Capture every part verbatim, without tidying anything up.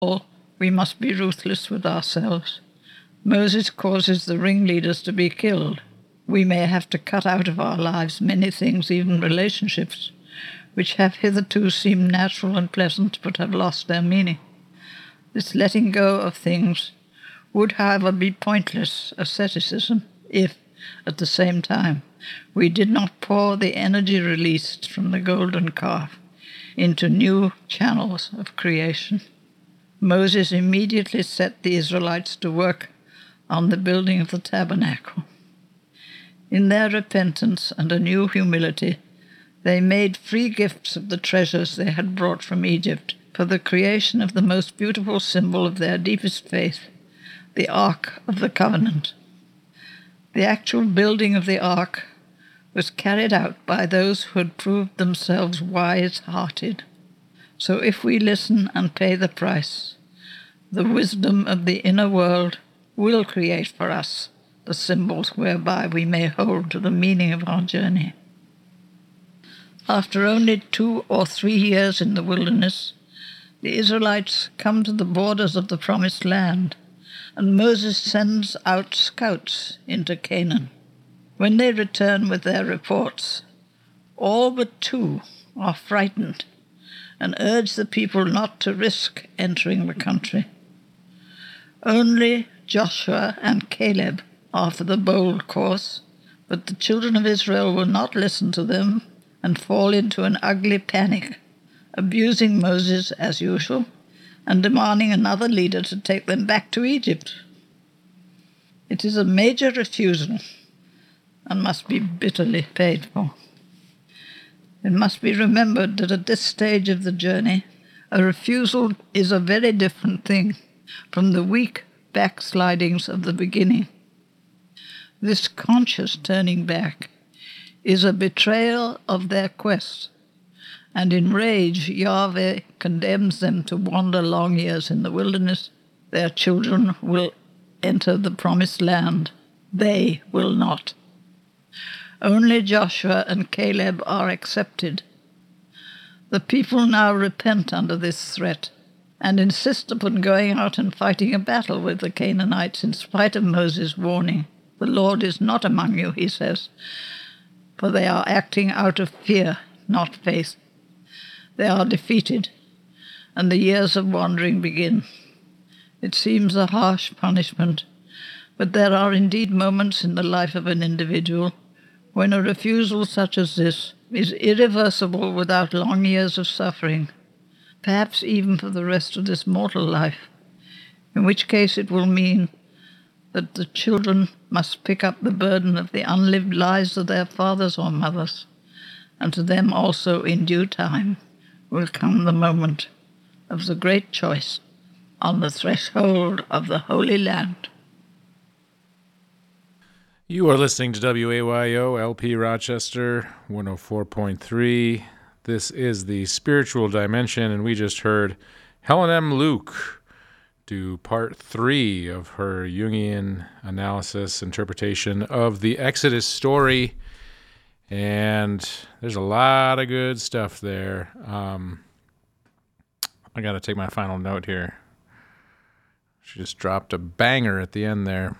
all, we must be ruthless with ourselves. Moses causes the ringleaders to be killed. We may have to cut out of our lives many things, even relationships, which have hitherto seemed natural and pleasant but have lost their meaning. This letting go of things would, however, be pointless asceticism if, at the same time, we did not pour the energy released from the golden calf into new channels of creation. Moses immediately set the Israelites to work on the building of the tabernacle. In their repentance and a new humility, they made free gifts of the treasures they had brought from Egypt for the creation of the most beautiful symbol of their deepest faith, the Ark of the Covenant. The actual building of the Ark was carried out by those who had proved themselves wise-hearted. So if we listen and pay the price, the wisdom of the inner world will create for us the symbols whereby we may hold to the meaning of our journey. After only two or three years in the wilderness, the Israelites come to the borders of the Promised Land, and Moses sends out scouts into Canaan. When they return with their reports, all but two are frightened and urge the people not to risk entering the country. Only Joshua and Caleb are for the bold course, but the children of Israel will not listen to them and fall into an ugly panic, abusing Moses as usual and demanding another leader to take them back to Egypt. It is a major refusal and must be bitterly paid for. It must be remembered that at this stage of the journey, a refusal is a very different thing from the weak backslidings of the beginning. This conscious turning back is a betrayal of their quest, and in rage Yahweh condemns them to wander long years in the wilderness. Their children will enter the promised land. They will not. Only Joshua and Caleb are accepted. The people now repent under this threat and insist upon going out and fighting a battle with the Canaanites in spite of Moses' warning. The Lord is not among you, he says, for they are acting out of fear, not faith. They are defeated, and the years of wandering begin. It seems a harsh punishment, but there are indeed moments in the life of an individual when a refusal such as this is irreversible without long years of suffering, perhaps even for the rest of this mortal life, in which case it will mean that the children must pick up the burden of the unlived lives of their fathers or mothers, and to them also in due time will come the moment of the great choice on the threshold of the Holy Land. You are listening to W A Y O L P Rochester one oh four point three. This is the Spiritual Dimension, and we just heard Helen M. Luke do part three of her Jungian analysis, interpretation of the Exodus story. And there's a lot of good stuff there. Um, I got to take my final note here. She just dropped a banger at the end there.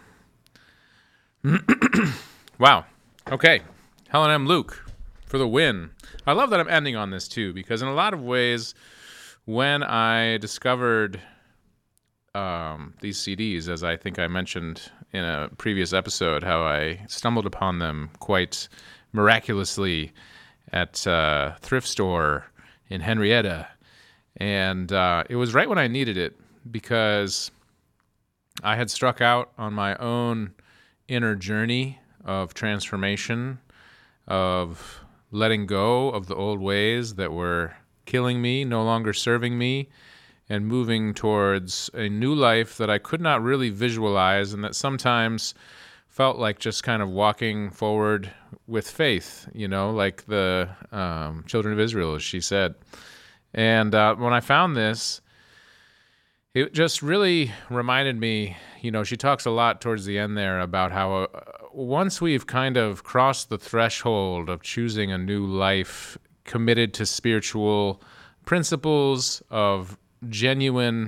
Wow. Okay. Helen M. Luke for the win. I love that I'm ending on this too, because in a lot of ways, when I discovered um, these C Ds, as I think I mentioned in a previous episode, how I stumbled upon them quite miraculously at a thrift store in Henrietta. And uh, it was right when I needed it, because I had struck out on my own inner journey of transformation, of letting go of the old ways that were killing me, no longer serving me, and moving towards a new life that I could not really visualize, and that sometimes felt like just kind of walking forward with faith, you know, like the um, children of Israel, as she said. And uh, when I found this, it just really reminded me, you know, she talks a lot towards the end there about how uh, once we've kind of crossed the threshold of choosing a new life, committed to spiritual principles of genuine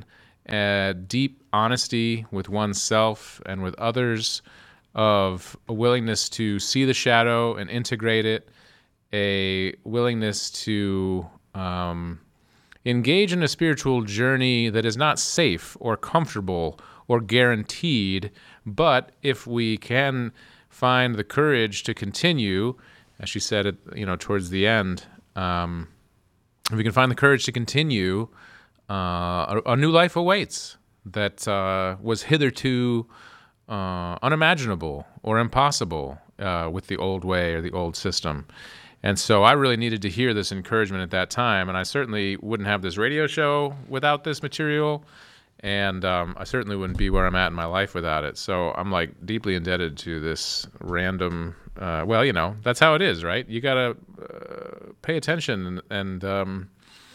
a deep honesty with oneself and with others, of a willingness to see the shadow and integrate it, a willingness to um, engage in a spiritual journey that is not safe or comfortable or guaranteed, but if we can find the courage to continue, as she said, it, you know, towards the end, um, if we can find the courage to continue, uh, a, a new life awaits that uh, was hitherto uh, unimaginable or impossible uh, with the old way or the old system. And so I really needed to hear this encouragement at that time, and I certainly wouldn't have this radio show without this material, and um, I certainly wouldn't be where I'm at in my life without it. So I'm like deeply indebted to this random, uh, well, you know, that's how it is, right? You got to uh, pay attention, and, and um,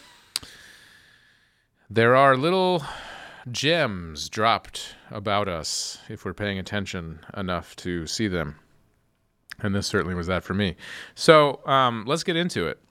there are little gems dropped about us if we're paying attention enough to see them. And this certainly was that for me. So um, let's get into it.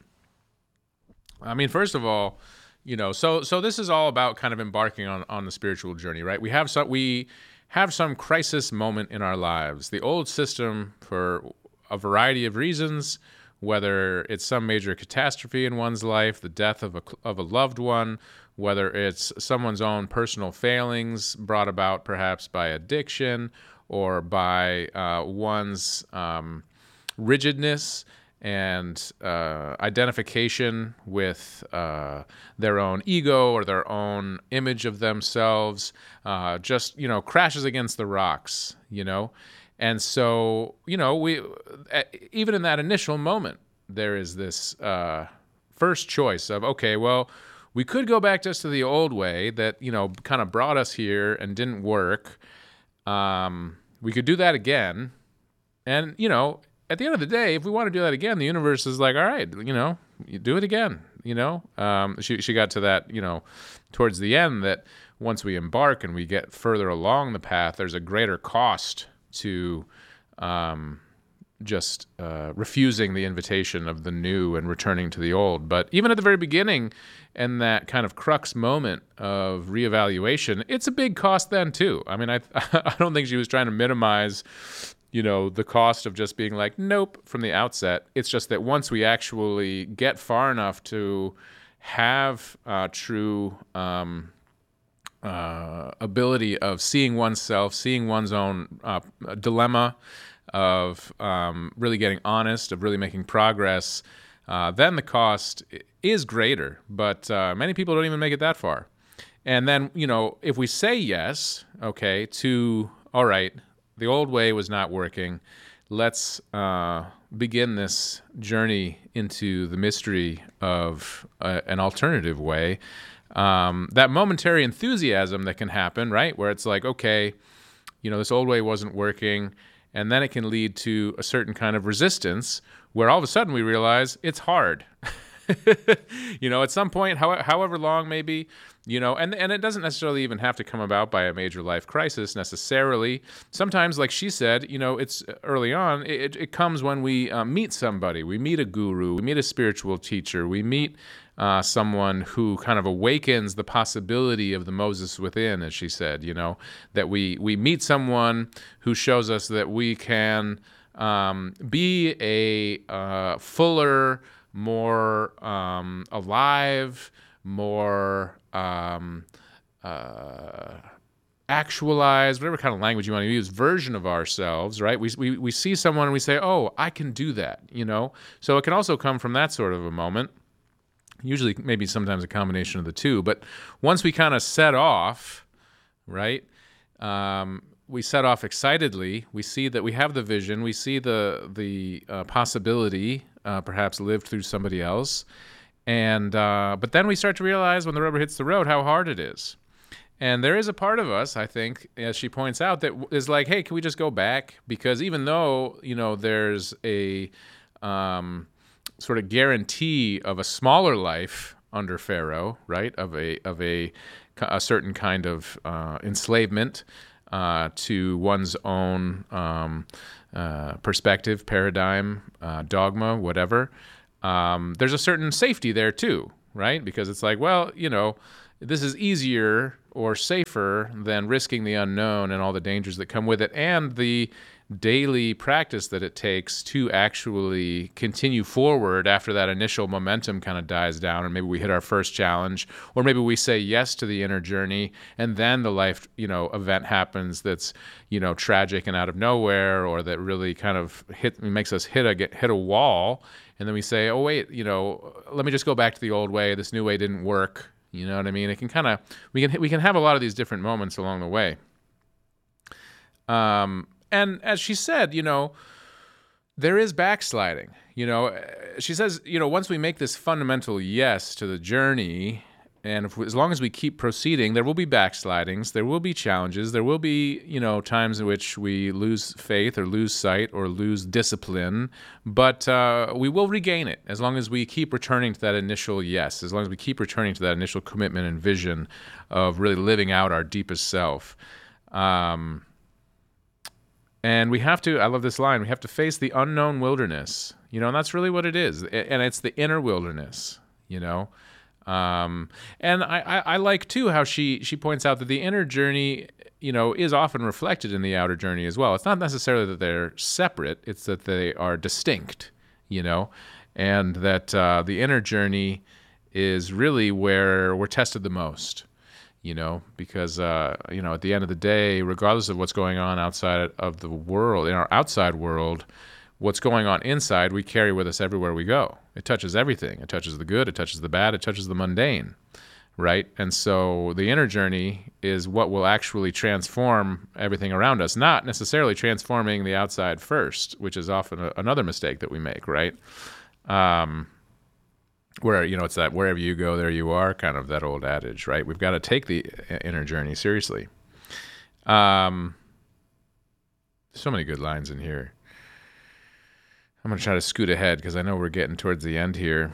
I mean, first of all, you know, so so this is all about kind of embarking on, on the spiritual journey, right? We have some we have some crisis moment in our lives. The old system, for a variety of reasons, whether it's some major catastrophe in one's life, the death of a of a loved one, whether it's someone's own personal failings brought about perhaps by addiction, or by uh, one's um, rigidness and uh, identification with uh, their own ego or their own image of themselves, uh, just, you know, crashes against the rocks, you know? And so, you know, we even in that initial moment, there is this uh, first choice of, okay, well, we could go back just to the old way that, you know, kind of brought us here and didn't work. Um, we could do that again. And, you know, at the end of the day, if we want to do that again, the universe is like, all right, you know, you do it again, you know. Um, she, she got to that, you know, towards the end, that once we embark and we get further along the path, there's a greater cost to um, just uh, refusing the invitation of the new and returning to the old. But even at the very beginning, and that kind of crux moment of reevaluation, it's a big cost then too. I mean, I I don't think she was trying to minimize, you know, the cost of just being like, nope, from the outset. It's just that once we actually get far enough to have uh, true um, uh, ability of seeing oneself, seeing one's own uh, dilemma, of um, really getting honest, of really making progress, uh, then the cost is greater. But uh, many people don't even make it that far. And then, you know, if we say yes, okay, to, all right, the old way was not working, let's uh, begin this journey into the mystery of uh, an alternative way. Um, that momentary enthusiasm that can happen, right, where it's like, okay, you know, this old way wasn't working, and then it can lead to a certain kind of resistance where all of a sudden we realize it's hard. You know, at some point, how, however long maybe, you know, and, and it doesn't necessarily even have to come about by a major life crisis necessarily. Sometimes, like she said, you know, it's early on, it, it comes when we uh, meet somebody. We meet a guru, we meet a spiritual teacher, we meet uh, someone who kind of awakens the possibility of the Moses within, as she said, you know, that we, we meet someone who shows us that we can um, be a uh, fuller, more um, alive, more um, uh, actualized, whatever kind of language you want to use, version of ourselves, right? We, we we see someone and we say, oh, I can do that, you know? So it can also come from that sort of a moment, usually maybe sometimes a combination of the two. But once we kind of set off, right, um, we set off excitedly, we see that we have the vision, we see the, the uh, possibility, uh, perhaps lived through somebody else, and uh, but then we start to realize when the rubber hits the road how hard it is. And there is a part of us, I think, as she points out, that is like, hey, can we just go back? Because even though, you know, there's a um, sort of guarantee of a smaller life under Pharaoh, right, of a of a, a certain kind of uh, enslavement uh, to one's own um, uh, perspective, paradigm, uh, dogma, whatever, um, there's a certain safety there too, right? Because it's like, well, you know, this is easier or safer than risking the unknown and all the dangers that come with it, and the daily practice that it takes to actually continue forward after that initial momentum kind of dies down, and maybe we hit our first challenge, or maybe we say yes to the inner journey, and then the life, you know, event happens that's, you know, tragic and out of nowhere, or that really kind of hit makes us hit a get, hit a wall, and then we say, oh wait, you know, let me just go back to the old way. This new way didn't work. You know what I mean? It can kind of we can we can have a lot of these different moments along the way. Um. And as she said, you know, there is backsliding. You know, she says, you know, once we make this fundamental yes to the journey, and if we, as long as we keep proceeding, there will be backslidings, there will be challenges, there will be, you know, times in which we lose faith or lose sight or lose discipline, but uh, we will regain it as long as we keep returning to that initial yes, as long as we keep returning to that initial commitment and vision of really living out our deepest self. Um And we have to, I love this line, we have to face the unknown wilderness, you know, and that's really what it is. And it's the inner wilderness, you know. Um, and I, I, I like, too, how she, she points out that the inner journey, you know, is often reflected in the outer journey as well. It's not necessarily that they're separate, it's that they are distinct, you know, and that uh, the inner journey is really where we're tested the most. You know, because, uh, you know, at the end of the day, regardless of what's going on outside of the world, in our outside world, what's going on inside, we carry with us everywhere we go. It touches everything. It touches the good, it touches the bad, it touches the mundane, right? And so the inner journey is what will actually transform everything around us, not necessarily transforming the outside first, which is often a, another mistake that we make, right? Um Where, you know, it's that wherever you go, there you are, kind of that old adage, right? We've got to take the inner journey seriously. Um, so many good lines in here. I'm going to try to scoot ahead because I know we're getting towards the end here.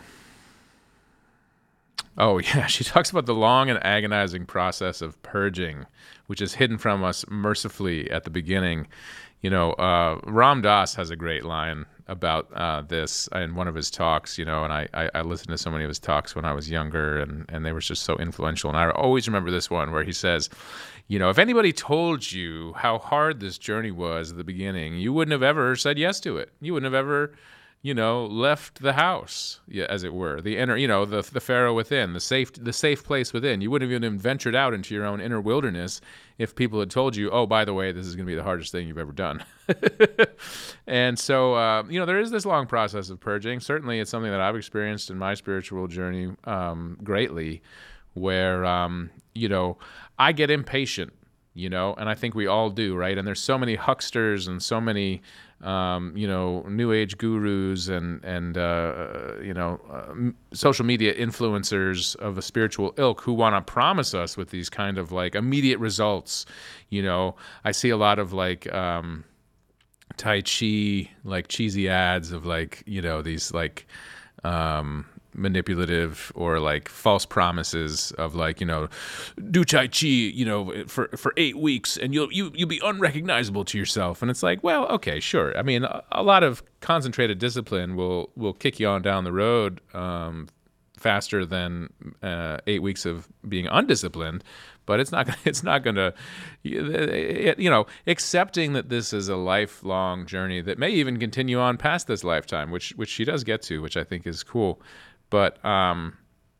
Oh, yeah, she talks about the long and agonizing process of purging, which is hidden from us mercifully at the beginning. You know, uh, Ram Dass has a great line about uh, this in one of his talks, you know, and I, I, I listened to so many of his talks when I was younger, and, and they were just so influential. And I always remember this one where he says, you know, if anybody told you how hard this journey was at the beginning, you wouldn't have ever said yes to it. You wouldn't have ever, you know, left the house, yeah, as it were, the inner, you know, the the Pharaoh within, the safe the safe place within. You wouldn't have even ventured out into your own inner wilderness if people had told you, oh, by the way, this is going to be the hardest thing you've ever done. And so, uh, you know, there is this long process of purging. Certainly, it's something that I've experienced in my spiritual journey um, greatly, where, um, you know, I get impatient, you know, and I think we all do, right? And there's so many hucksters and so many, um, you know, new age gurus and, and uh, you know, uh, social media influencers of a spiritual ilk who want to promise us with these kind of like immediate results. You know, I see a lot of like um, Tai Chi, like cheesy ads of like, you know, these like, um, manipulative or like false promises of like, you know, do Tai Chi, you know, for for eight weeks and you'll you you'll be unrecognizable to yourself. And it's like, well, okay, sure. I mean, a, a lot of concentrated discipline will will kick you on down the road um, faster than uh, eight weeks of being undisciplined. But it's not it's not going to, you know, accepting that this is a lifelong journey that may even continue on past this lifetime, which which she does get to, which I think is cool. But um,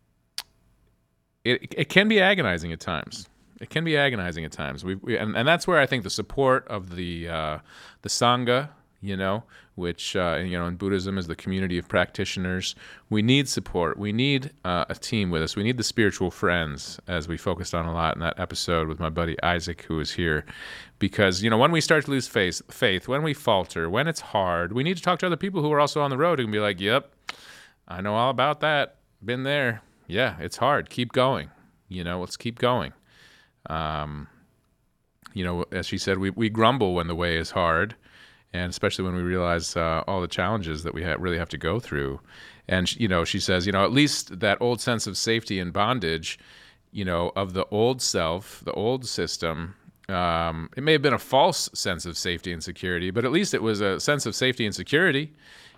it it can be agonizing at times. It can be agonizing at times. We, we and, and that's where I think the support of the uh, the Sangha, you know, which uh, you know in Buddhism is the community of practitioners. We need support. We need uh, a team with us. We need the spiritual friends, as we focused on a lot in that episode with my buddy Isaac, who was here. Because you know when we start to lose faith, faith, when we falter, when it's hard, we need to talk to other people who are also on the road and be like, "Yep, I know all about that. Been there. Yeah, it's hard. Keep going. You know, let's keep going." Um, you know, as she said, we we grumble when the way is hard. And especially when we realize uh, all the challenges that we ha- really have to go through. And, you know, she says, you know, at least that old sense of safety and bondage, you know, of the old self, the old system, um, it may have been a false sense of safety and security, but at least it was a sense of safety and security.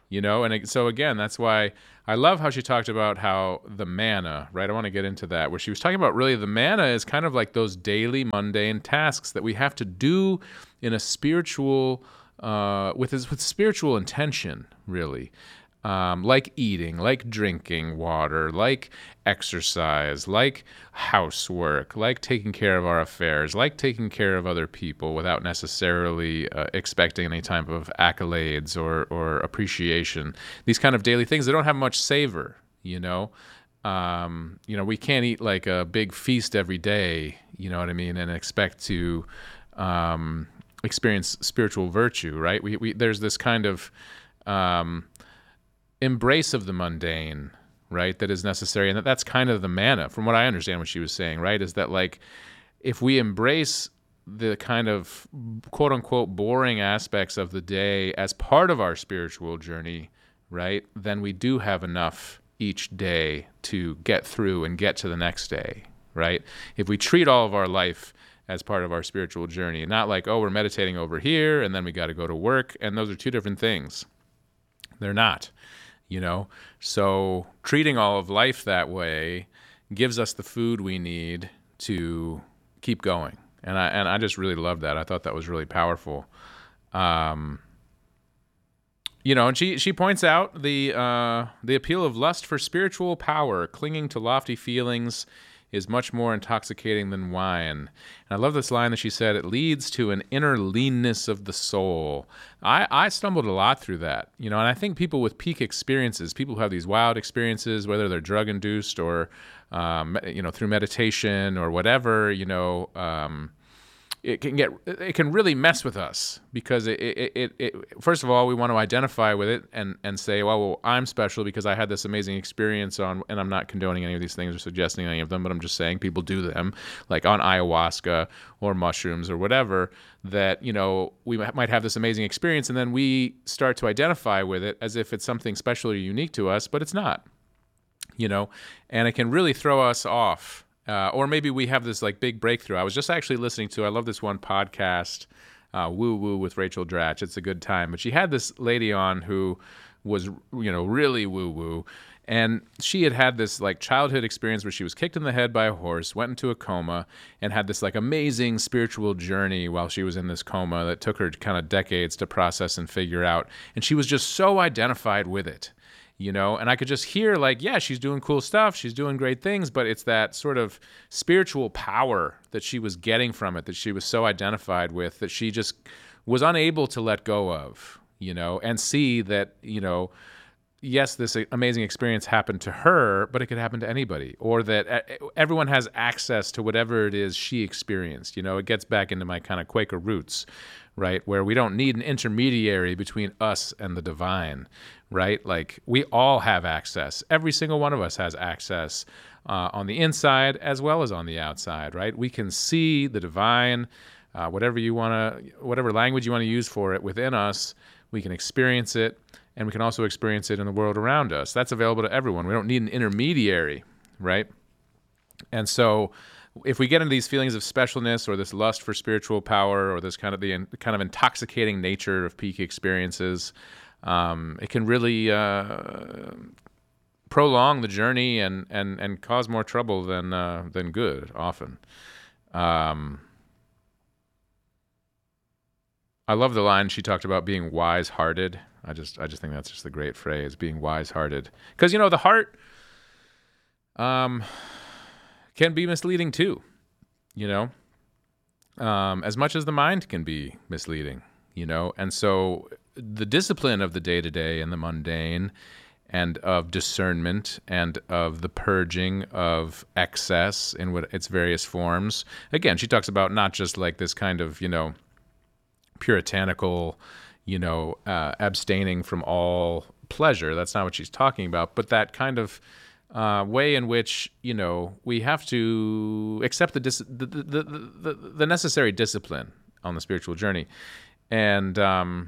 you know? And it, so again, that's why I love how she talked about how the manna, right? I want to get into that, where she was talking about really the manna is kind of like those daily mundane tasks that we have to do in a spiritual, uh, with, with spiritual intention, really. Um, like eating, like drinking water, like exercise, like housework, like taking care of our affairs, like taking care of other people without necessarily uh, expecting any type of accolades or, or appreciation. These kind of daily things, they don't have much savor, you know? Um, you know, we can't eat like a big feast every day, you know what I mean, and expect to um, experience spiritual virtue, right? We, we there's this kind of... Um, embrace of the mundane, right, that is necessary, and that that's kind of the manna, from what I understand what she was saying, right, is that like if we embrace the kind of quote-unquote boring aspects of the day as part of our spiritual journey, right, then we do have enough each day to get through and get to the next day, right? If we treat all of our life as part of our spiritual journey, not like, oh, we're meditating over here and then we got to go to work, and those are two different things. They're not. You know, so treating all of life that way gives us the food we need to keep going. And I and I just really loved that. I thought that was really powerful. Um, you know, and she, she points out the uh, the appeal of lust for spiritual power, clinging to lofty feelings, is much more intoxicating than wine. And I love this line that she said, it leads to an inner leanness of the soul. I, I stumbled a lot through that, you know, and I think people with peak experiences, people who have these wild experiences, whether they're drug-induced or, um, you know, through meditation or whatever, you know, um, it can get, it can really mess with us because it, it, it, it first of all, we want to identify with it and, and say, well, well, I'm special because I had this amazing experience on, and I'm not condoning any of these things or suggesting any of them, but I'm just saying people do them, like on ayahuasca or mushrooms or whatever, that, you know, we might have this amazing experience and then we start to identify with it as if it's something special or unique to us, but it's not, you know, and it can really throw us off. Uh, or maybe we have this like big breakthrough. I was just actually listening to, I love this one podcast, uh, Woo Woo with Rachel Dratch. It's a good time. But she had this lady on who was, you know, really woo woo. And she had had this like childhood experience where she was kicked in the head by a horse, went into a coma, and had this like amazing spiritual journey while she was in this coma that took her kind of decades to process and figure out. And she was just so identified with it. You know, and I could just hear like, yeah, she's doing cool stuff. She's doing great things, but it's that sort of spiritual power that she was getting from it, that she was so identified with, that she just was unable to let go of, you know, and see that, you know, yes, this amazing experience happened to her, but it could happen to anybody, or that everyone has access to whatever it is she experienced. You know, it gets back into my kind of Quaker roots, right, where we don't need an intermediary between us and the divine, right? Like we all have access. Every single one of us has access uh, on the inside as well as on the outside, right? We can see the divine, uh, whatever you want to, whatever language you want to use for it within us, we can experience it, and we can also experience it in the world around us. That's available to everyone. We don't need an intermediary, right? And so if we get into these feelings of specialness or this lust for spiritual power or this kind of the kind of intoxicating nature of peak experiences, um, it can really uh, prolong the journey and, and, and cause more trouble than uh, than good often. Um, I love the line she talked about being wise-hearted. I just I just think that's just a great phrase, being wise-hearted. Because, you know, the heart um, can be misleading too, you know, um, as much as the mind can be misleading, you know. And so the discipline of the day-to-day and the mundane and of discernment and of the purging of excess in what its various forms. Again, she talks about not just like this kind of, you know, puritanical, you know, uh, abstaining from all pleasure. That's not what she's talking about, but that kind of uh, way in which, you know, we have to accept the, dis- the, the, the, the, the necessary discipline on the spiritual journey. And um,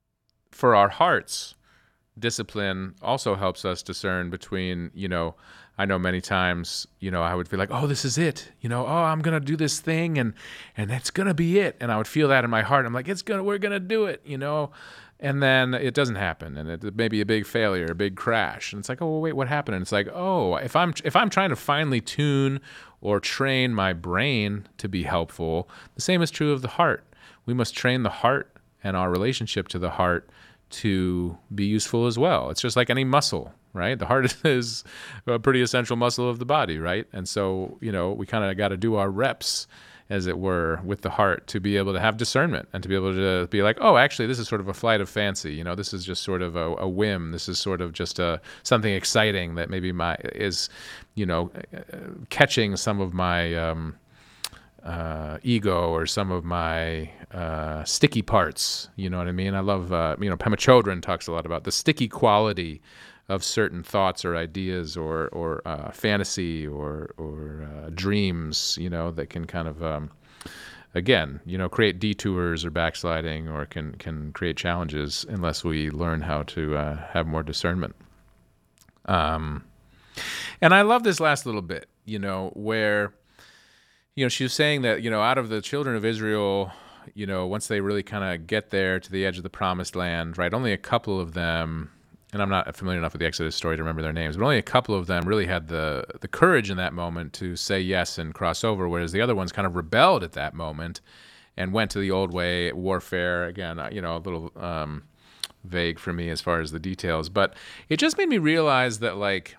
for our hearts, discipline also helps us discern between, you know, I know many times, you know, I would feel like, oh, this is it. You know, oh, I'm going to do this thing and and that's going to be it. And I would feel that in my heart. I'm like, it's going to, we're going to do it, you know. And then it doesn't happen, and it may be a big failure, a big crash. And it's like, oh, well, wait, what happened? And it's like, oh, if I'm if I'm trying to finely tune or train my brain to be helpful, the same is true of the heart. We must train the heart and our relationship to the heart to be useful as well. It's just like any muscle, right? The heart is a pretty essential muscle of the body, right? And so, you know, we kind of got to do our reps, as it were, with the heart to be able to have discernment and to be able to be like, oh, actually, this is sort of a flight of fancy. You know, this is just sort of a, a whim. This is sort of just a something exciting that maybe my is, you know, catching some of my um, uh, ego or some of my uh, sticky parts. You know what I mean? I love, uh, you know, Pema Chodron talks a lot about the sticky quality of certain thoughts or ideas or or uh, fantasy or or uh, dreams, you know, that can kind of um, again, you know, create detours or backsliding, or can can create challenges unless we learn how to uh, have more discernment. Um, and I love this last little bit, you know, where, you know, she was saying that, you know, out of the children of Israel, you know, once they really kind of get there to the edge of the promised land, right, only a couple of them. And I'm not familiar enough with the Exodus story to remember their names, but only a couple of them really had the the courage in that moment to say yes and cross over, whereas the other ones kind of rebelled at that moment and went to the old way, warfare. Again, you know, a little um, vague for me as far as the details, but it just made me realize that, like,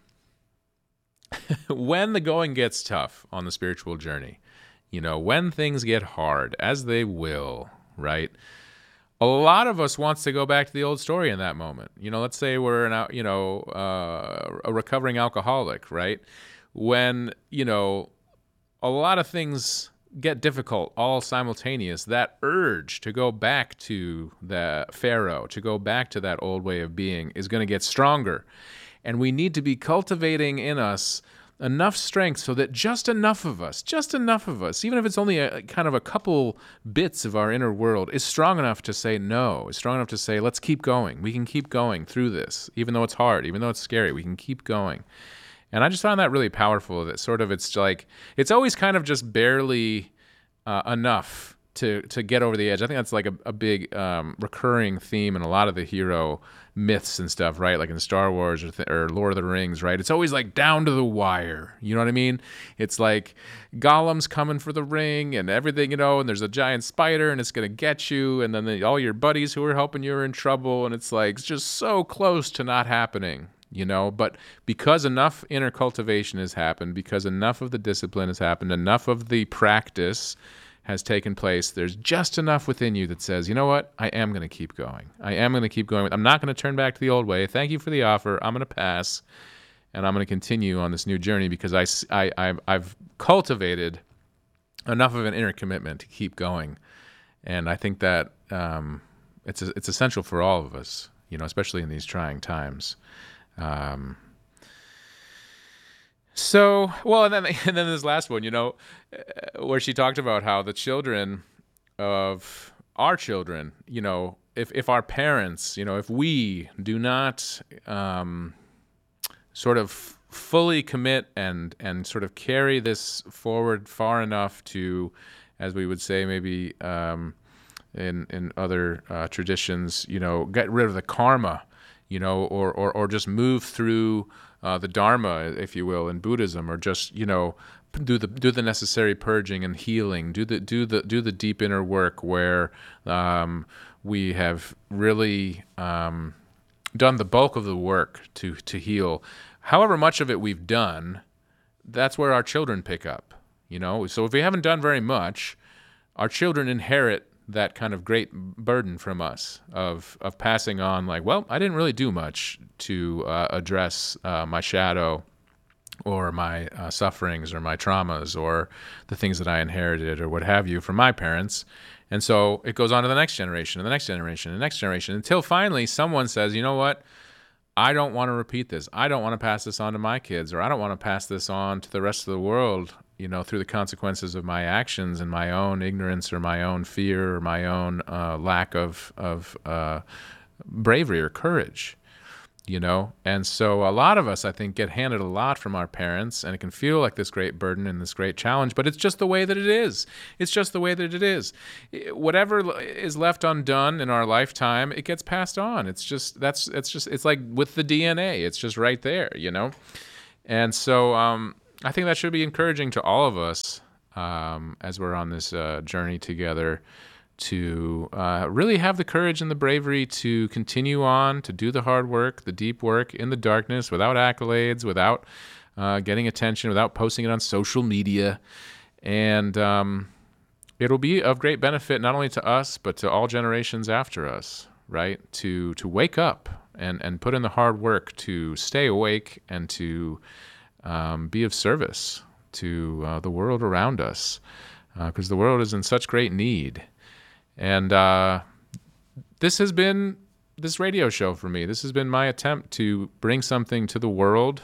when the going gets tough on the spiritual journey, you know, when things get hard, as they will, right? A lot of us wants to go back to the old story in that moment. You know, let's say we're an, you know, uh, a recovering alcoholic, right? When, you know, a lot of things get difficult all simultaneous, that urge to go back to the Pharaoh, to go back to that old way of being is going to get stronger. And we need to be cultivating in us enough strength so that just enough of us, just enough of us, even if it's only a kind of a couple bits of our inner world, is strong enough to say no, is strong enough to say, let's keep going. We can keep going through this, even though it's hard, even though it's scary, we can keep going. And I just found that really powerful, that sort of it's like, it's always kind of just barely uh, enough to to get over the edge. I think that's like a, a big um, recurring theme in a lot of the hero myths and stuff, right? Like in Star Wars or, th- or Lord of the Rings, right? It's always like down to the wire. You know what I mean? It's like Gollum's coming for the ring and everything, you know, and there's a giant spider and it's going to get you. And then the, all your buddies who are helping you are in trouble. And it's like, it's just so close to not happening, you know? But because enough inner cultivation has happened, because enough of the discipline has happened, enough of the practice has taken place, there's just enough within you that says, you know what, I am going to keep going. I am going to keep going. I'm not going to turn back to the old way. Thank you for the offer. I'm going to pass, and I'm going to continue on this new journey because I, I, I've, I've cultivated enough of an inner commitment to keep going. And I think that um, it's it's essential for all of us, you know, especially in these trying times. Um, So, well, and then and then this last one, you know, where she talked about how the children of our children, you know, if, if our parents, you know, if we do not um, sort of fully commit and and sort of carry this forward far enough to, as we would say, maybe um, in in other uh, traditions, you know, get rid of the karma, you know, or or, or just move through Uh, the Dharma, if you will, in Buddhism, or just, you know, do the do the necessary purging and healing, do the do the do the deep inner work where um, we have really um, done the bulk of the work to to heal. However much of it we've done, that's where our children pick up. You know, so if we haven't done very much, our children inherit that kind of great burden from us of of passing on, like, well, I didn't really do much to uh, address uh, my shadow or my uh, sufferings or my traumas or the things that I inherited or what have you from my parents. And so it goes on to the next generation and the next generation and the next generation until finally someone says, you know what, I don't want to repeat this. I don't want to pass this on to my kids, or I don't want to pass this on to the rest of the world, you know, through the consequences of my actions and my own ignorance or my own fear or my own uh, lack of of uh, bravery or courage. you know? And so a lot of us, I think, get handed a lot from our parents, and it can feel like this great burden and this great challenge, but it's just the way that it is. It's just the way that it is. Whatever is left undone in our lifetime, it gets passed on. It's just, that's, it's just, it's like with the D N A, it's just right there, you know? And so um, I think that should be encouraging to all of us um, as we're on this uh, journey together, to uh, really have the courage and the bravery to continue on, to do the hard work, the deep work in the darkness, without accolades, without uh, getting attention, without posting it on social media. And um, it'll be of great benefit not only to us, but to all generations after us, right? To to wake up and, and put in the hard work to stay awake and to um, be of service to uh, the world around us, because uh, the world is in such great need. And uh, this has been this radio show for me. This has been my attempt to bring something to the world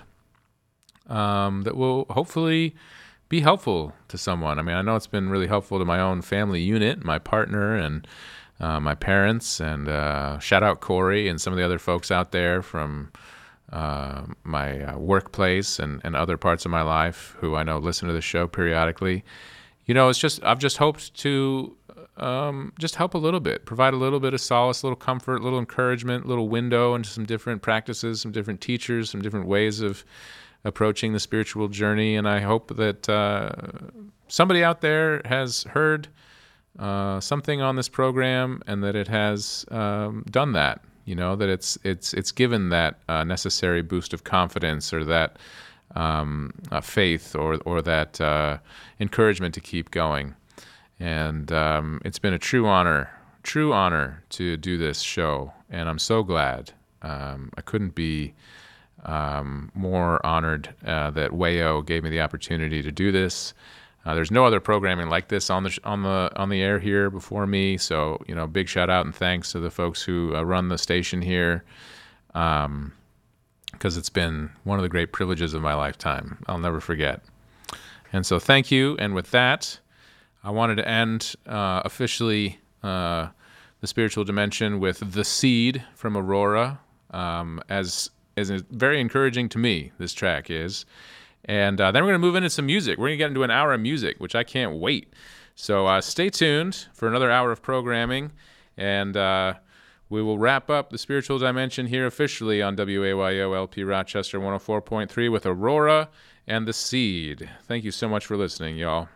um, that will hopefully be helpful to someone. I mean, I know it's been really helpful to my own family unit, my partner, and uh, my parents. And uh, shout out Corey and some of the other folks out there from uh, my uh, workplace and, and other parts of my life who I know listen to the show periodically. You know, it's just I've just hoped to Um, just help a little bit, provide a little bit of solace, a little comfort, a little encouragement, a little window into some different practices, some different teachers, some different ways of approaching the spiritual journey. And I hope that uh, somebody out there has heard uh, something on this program, and that it has um, done that. You know, that it's it's it's given that uh, necessary boost of confidence, or that um, uh, faith, or or that uh, encouragement to keep going. And um, it's been a true honor, true honor to do this show. And I'm so glad. Um, I couldn't be um, more honored uh, that Wayo gave me the opportunity to do this. Uh, there's no other programming like this on the sh- on the on the air here before me. So, you know, big shout out and thanks to the folks who uh, run the station here, um, because it's been one of the great privileges of my lifetime. I'll never forget. And so, thank you. And with that, I wanted to end uh, officially uh, the spiritual dimension with The Seed from Aurora, um, as as very encouraging to me, this track is. And uh, then we're going to move into some music. We're going to get into an hour of music, which I can't wait. So uh, stay tuned for another hour of programming, and uh, we will wrap up the spiritual dimension here officially on W A Y O L P Rochester one oh four point three with Aurora and The Seed. Thank you so much for listening, y'all.